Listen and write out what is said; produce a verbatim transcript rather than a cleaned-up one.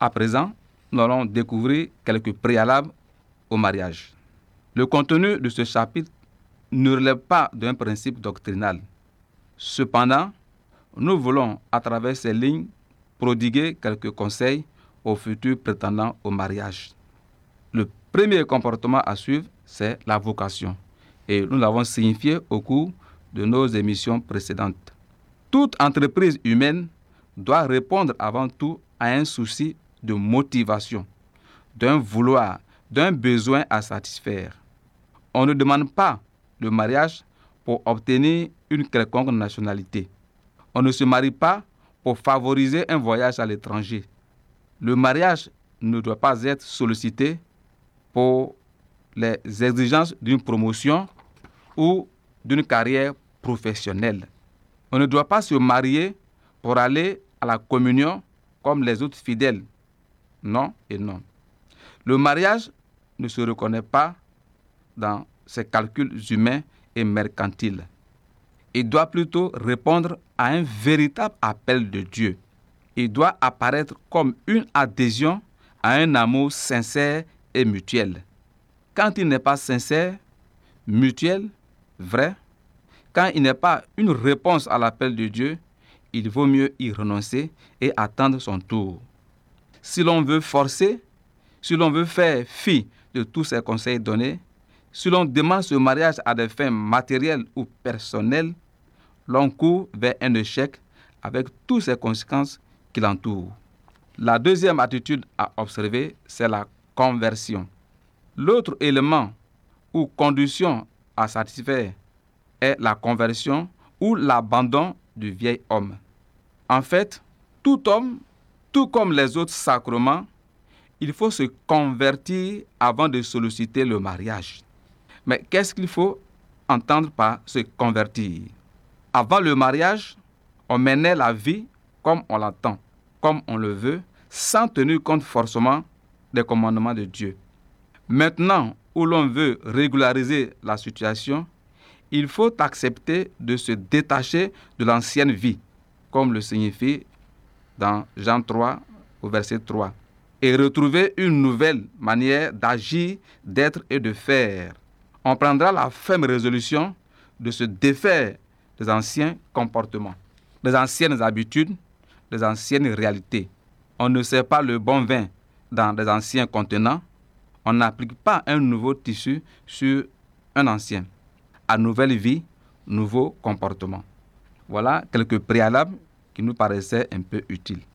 À présent, nous allons découvrir quelques préalables au mariage. Le contenu de ce chapitre ne relève pas d'un principe doctrinal. Cependant, nous voulons, à travers ces lignes, prodiguer quelques conseils aux futurs prétendants au mariage. Le premier comportement à suivre, c'est la vocation. Et nous l'avons signifié au cours de nos émissions précédentes. Toute entreprise humaine doit répondre avant tout à un souci de motivation, d'un vouloir, d'un besoin à satisfaire. On ne demande pas le mariage pour obtenir une quelconque nationalité. On ne se marie pas pour favoriser un voyage à l'étranger. Le mariage ne doit pas être sollicité pour les exigences d'une promotion ou d'une carrière professionnelle. On ne doit pas se marier pour aller à la communion comme les autres fidèles. Non et non. Le mariage ne se reconnaît pas dans ces calculs humains et mercantiles. Il doit plutôt répondre à un véritable appel de Dieu. Il doit apparaître comme une adhésion à un amour sincère et mutuel. Quand il n'est pas sincère, mutuel, vrai, quand il n'est pas une réponse à l'appel de Dieu, il vaut mieux y renoncer et attendre son tour. Si l'on veut forcer, si l'on veut faire fi de tous ces conseils donnés, si l'on demande ce mariage à des fins matérielles ou personnelles, l'on court vers un échec avec toutes ces conséquences qui l'entourent. La deuxième attitude à observer, c'est la conversion. L'autre élément ou condition à satisfaire est la conversion ou l'abandon du vieil homme. En fait, tout homme, tout comme les autres sacrements, il faut se convertir avant de solliciter le mariage. Mais qu'est-ce qu'il faut entendre par se convertir? Avant le mariage, on menait la vie comme on l'entend, comme on le veut, sans tenir compte forcément des commandements de Dieu. Maintenant, où l'on veut régulariser la situation, il faut accepter de se détacher de l'ancienne vie, comme le signifie dans Jean trois, au verset trois, et retrouver une nouvelle manière d'agir, d'être et de faire. On prendra la ferme résolution de se défaire des anciens comportements, des anciennes habitudes, des anciennes réalités. On ne sert pas le bon vin dans des anciens contenants. On n'applique pas un nouveau tissu sur un ancien. À nouvelle vie, nouveau comportement. Voilà quelques préalables qui nous paraissaient un peu utiles.